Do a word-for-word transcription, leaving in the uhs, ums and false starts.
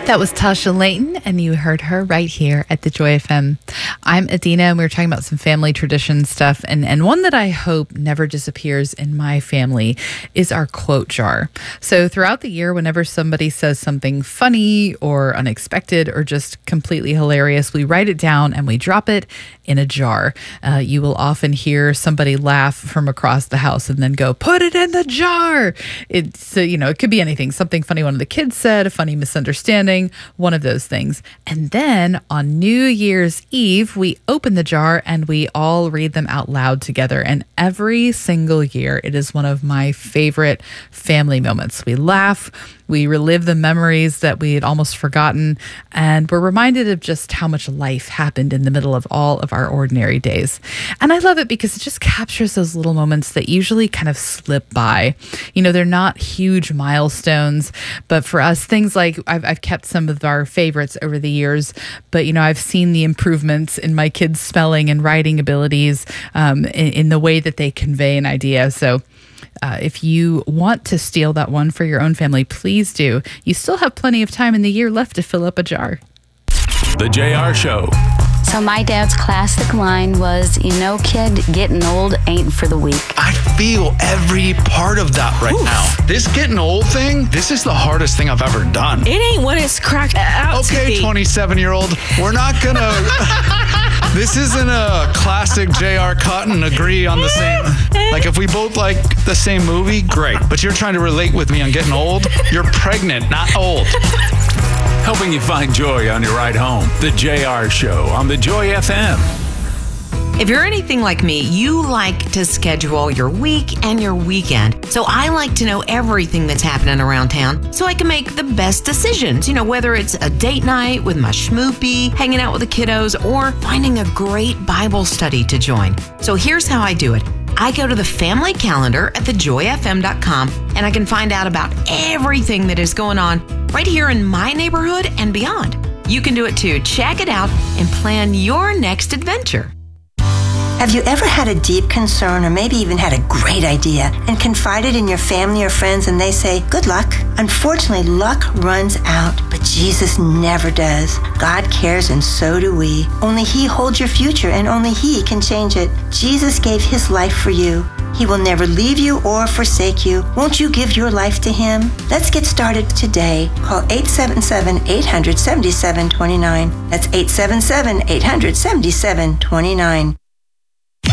That was Tasha Layton, and you heard her right here at the Joy F M. I'm Adina, and we were talking about some family tradition stuff, and, and one that I hope never disappears in my family is our quote jar. So throughout the year, whenever somebody says something funny or unexpected or just completely hilarious, we write it down and we drop it in a jar. Uh, you will often hear somebody laugh from across the house and then go, put it in the jar. It's, uh, you know, it could be anything. Something funny one of the kids said, a funny misunderstanding, one of those things. And then on New Year's Eve, we open the jar and we all read them out loud together. And every single year, it is one of my favorite family moments. We laugh, we relive the memories that we had almost forgotten, and we're reminded of just how much life happened in the middle of all of our ordinary days. And I love it because it just captures those little moments that usually kind of slip by. You know, they're not huge milestones, but for us, things like I've, I've kept some of our favorites over the years, but, you know, I've seen the improvements in my kids' spelling and writing abilities, um, in, in the way that they convey an idea. So Uh, if you want to steal that one for your own family, please do. You still have plenty of time in the year left to fill up a jar. The J R Show. So my dad's classic line was, you know, kid, getting old ain't for the weak. I feel every part of that right Oof. now. This getting old thing, this is the hardest thing I've ever done. It ain't what it's cracked out to be. Okay, twenty-seven-year-old, we're not gonna... This isn't a classic J R cut and agree on the same... Like, if we both like the same movie, great. But you're trying to relate with me on getting old? You're pregnant, not old. Helping you find joy on your ride home. The J R Show on the Joy F M. If you're anything like me, you like to schedule your week and your weekend. So I like to know everything that's happening around town so I can make the best decisions. You know, whether it's a date night with my schmoopy, hanging out with the kiddos, or finding a great Bible study to join. So here's how I do it. I go to the family calendar at the joy f m dot com and I can find out about everything that is going on right here in my neighborhood and beyond. You can do it too. Check it out and plan your next adventure. Have you ever had a deep concern or maybe even had a great idea and confided in your family or friends and they say, good luck? Unfortunately, luck runs out, but Jesus never does. God cares and so do we. Only He holds your future and only He can change it. Jesus gave His life for you. He will never leave you or forsake you. Won't you give your life to Him? Let's get started today. Call eight seven seven, eight hundred, seven seven two nine. That's eight seven seven, eight hundred, seven seven two nine.